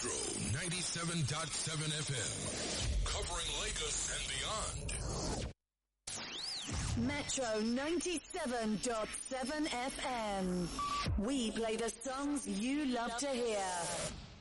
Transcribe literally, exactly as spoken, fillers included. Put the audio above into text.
Metro ninety-seven point seven F M. Covering Lagos and beyond. Metro ninety-seven point seven F M. We play the songs you love to hear.